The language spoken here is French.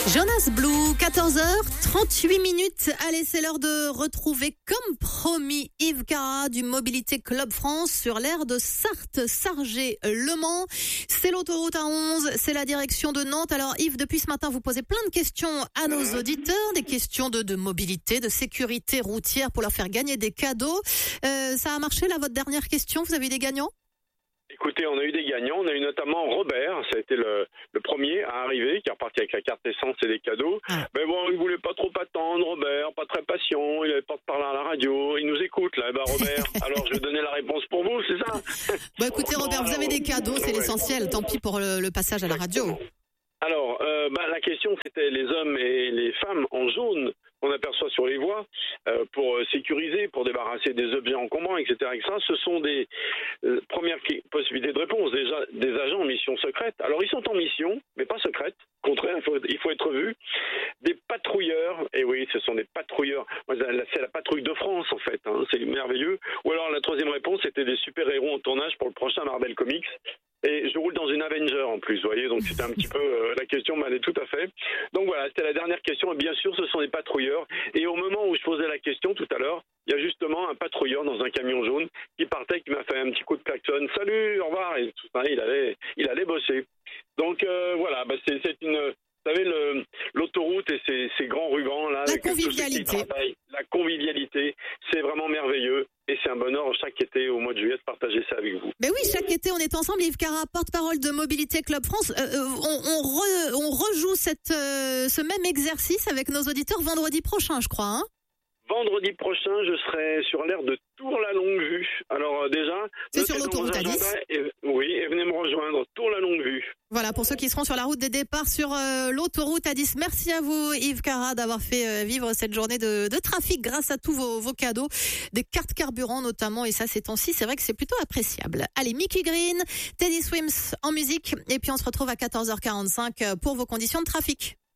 Jonas Blue, 14h38 minutes. Allez, c'est l'heure de retrouver, comme promis, Yves Cara du Mobilité Club France sur l'aire de Sarthe-Sargé-Le Mans. C'est l'autoroute A11, c'est la direction de Nantes. Alors Yves, depuis ce matin, vous posez plein de questions à nos auditeurs, des questions de mobilité, de sécurité routière pour leur faire gagner des cadeaux. Ça a marché là, votre dernière question? Vous avez eu des gagnants? Écoutez, on a eu des gagnants. On a eu notamment Robert, ça a été le premier à arriver, qui est reparti avec la carte essence et des cadeaux. Mais bon, il voulait pas trop attendre, Robert, pas très patient, il avait pas de parler à la radio, il nous écoute là. Robert, alors je vais donner la réponse pour vous, c'est ça? Écoutez Robert, vous avez des cadeaux, c'est l'essentiel, tant pis pour le passage à la radio. Alors, la question c'était les hommes et les femmes en jaune qu'on aperçoit sur les voies pour sécuriser, pour débarrasser des objets encombrants, etc. Ce sont des premières possibilités de réponse. Déjà, des agents en mission secrète. Alors, ils sont en mission, mais pas secrète. Au contraire, il faut être vu. Des patrouilleurs. Et oui, ce sont des patrouilleurs. C'est la patrouille de France, en fait. C'est merveilleux. Ou alors, la troisième réponse, c'était des super-héros en tournage pour le prochain Marvel Comics. Et je roule dans une Avenger en plus, vous voyez, donc c'était un petit peu la question m'allait tout à fait. Donc voilà, c'était la dernière question, et bien sûr ce sont des patrouilleurs. Et au moment où je posais la question tout à l'heure, il y a justement un patrouilleur dans un camion jaune qui partait, qui m'a fait un petit coup de klaxon, salut, au revoir, et tout ça, il allait bosser. Donc voilà, c'est une... Vous savez, l'autoroute et ces grands rubans là, la avec convivialité. La convivialité, c'est vraiment merveilleux et c'est un bonheur chaque été au mois de juillet de partager ça avec vous. Mais oui, chaque été on est ensemble. Yves Cara, porte-parole de Mobilité Club France. On rejoue ce même exercice avec nos auditeurs vendredi prochain, je crois. Vendredi prochain, je serai sur l'aire de Tours-la-Longue-Vue. Alors déjà, c'est sur l'autoroute A10. Oui, et venez me rejoindre, Tours-la-Longue-Vue. Voilà, pour ceux qui seront sur la route des départs sur l'autoroute A10. Merci à vous, Yves Cara, d'avoir fait vivre cette journée de trafic grâce à tous vos cadeaux, des cartes carburant notamment, et ça ces temps-ci, c'est vrai que c'est plutôt appréciable. Allez, Mickey Green, Teddy Swims en musique, et puis on se retrouve à 14h45 pour vos conditions de trafic.